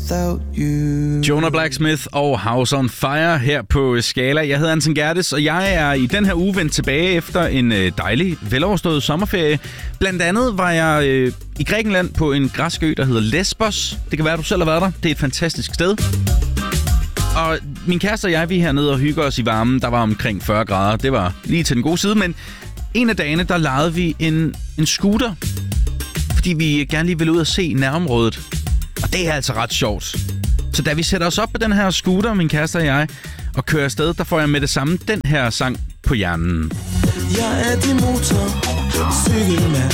without you. Jonah Blacksmith og House on Fire her på Skala. Jeg hedder Anton Gerdes, og jeg er i den her uge vendt tilbage efter en dejlig, veloverstået sommerferie. Blandt andet var jeg i Grækenland på en græsk ø, der hedder Lesbos. Det kan være, at du selv har været der. Det er et fantastisk sted. Og min kæreste og jeg, vi er hernede og hygger os i varmen. Der var omkring 40 grader. Det var lige til den gode side, men en af dagene, der lejede vi en scooter, fordi vi gerne lige ville ud og se nærområdet. Og det er altså ret sjovt. Så da vi sætter os op på den her scooter, min kæreste og jeg, og kører afsted, der får jeg med det samme den her sang på hjernen. Jeg er din motor, cykelmand.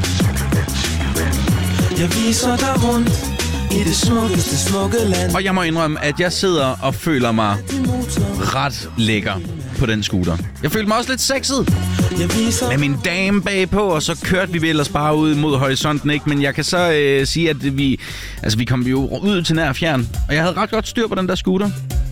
Jeg viser dig rundt i det smukkeste smukke land. Og jeg må indrømme, at jeg sidder og føler mig ret lækker på den scooter. Jeg følte mig også lidt sexet med min dame bagpå, og så kørte vi ellers bare ud mod horisonten, ikke? Men jeg kan så sige, at vi kom jo ud til nær fjern, og jeg havde ret godt styr på den der scooter.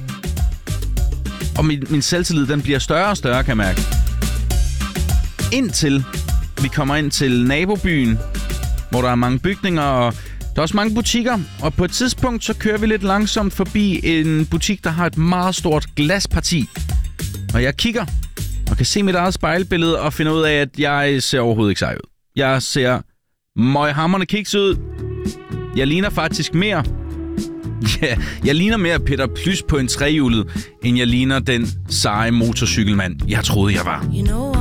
Og min selvtillid, den bliver større og større, kan jeg mærke. Indtil vi kommer ind til nabobyen, hvor der er mange bygninger, og der er også mange butikker. Og på et tidspunkt, så kører vi lidt langsomt forbi en butik, der har et meget stort glasparti. Og jeg kigger og kan se mit eget spejlbillede og finder ud af, at jeg ser overhovedet ikke sej ud. Jeg ser møghamrende kiks ud. Jeg ligner faktisk mere... Ja, jeg ligner mere Peter Plys på en trehjulet, end jeg ligner den seje motorcykelmand, jeg troede, jeg var. You know